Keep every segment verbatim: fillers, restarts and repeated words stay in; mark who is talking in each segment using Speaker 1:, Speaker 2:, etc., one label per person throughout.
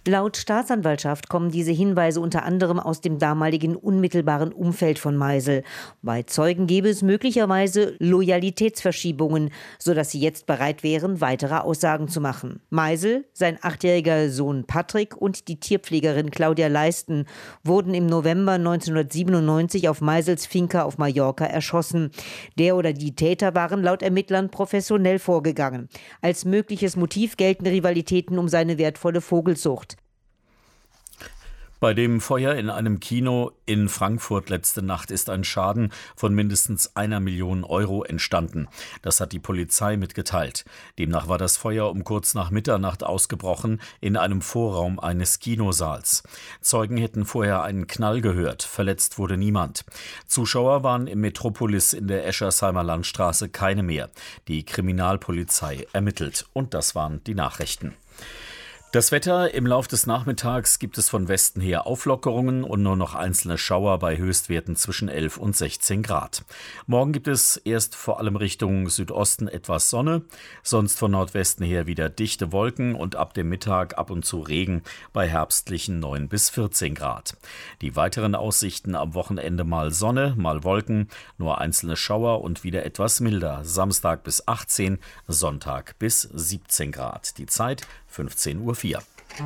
Speaker 1: Laut Staatsanwaltschaft kommen diese Hinweise unter anderem aus dem damaligen unmittelbaren Umfeld von Meisel. Bei Zeugen gäbe es möglicherweise Loyalitätsverschiebungen, sodass sie jetzt bereit wären, weitere Aussagen zu machen. Meisel, sein achtjähriger Sohn Patrick und die Tierpflegerin Claudia Leisten wurden im November neunzehnhundertsiebenundneunzig auf Meisels Finca auf Mallorca erschossen. Der oder die Täter waren laut Ermittlern professionell vorgegangen. Als mögliches Motiv gelten Rivalitäten um seine wertvolle Vogelzucht.
Speaker 2: Bei dem Feuer in einem Kino in Frankfurt letzte Nacht ist ein Schaden von mindestens einer Million Euro entstanden. Das hat die Polizei mitgeteilt. Demnach war das Feuer um kurz nach Mitternacht ausgebrochen in einem Vorraum eines Kinosaals. Zeugen hätten vorher einen Knall gehört. Verletzt wurde niemand. Zuschauer waren im Metropolis in der Eschersheimer Landstraße keine mehr. Die Kriminalpolizei ermittelt. Und das waren die Nachrichten. Das Wetter: Im Lauf des Nachmittags gibt es von Westen her Auflockerungen und nur noch einzelne Schauer bei Höchstwerten zwischen elf und sechzehn Grad. Morgen gibt es erst vor allem Richtung Südosten etwas Sonne, sonst von Nordwesten her wieder dichte Wolken und ab dem Mittag ab und zu Regen bei herbstlichen neun bis vierzehn Grad. Die weiteren Aussichten: am Wochenende mal Sonne, mal Wolken, nur einzelne Schauer und wieder etwas milder. Samstag bis achtzehn, Sonntag bis siebzehn Grad. Die Zeit fünfzehn Uhr vier.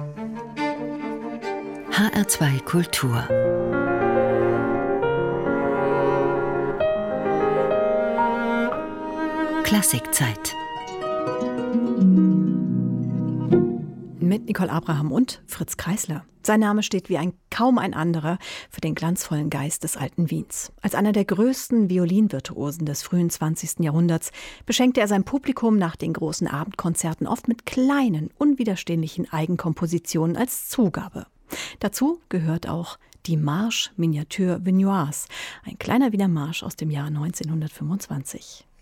Speaker 3: H R zwei Kultur. Klassikzeit.
Speaker 4: Mit Nicole Abraham und Fritz Kreisler. Sein Name steht wie ein kaum ein anderer für den glanzvollen Geist des alten Wiens. Als einer der größten Violinvirtuosen des frühen zwanzigsten Jahrhunderts beschenkte er sein Publikum nach den großen Abendkonzerten oft mit kleinen, unwiderstehlichen Eigenkompositionen als Zugabe. Dazu gehört auch die Marche Miniature Vignoise, ein kleiner Wiener Marsch aus dem Jahr neunzehnhundertfünfundzwanzig.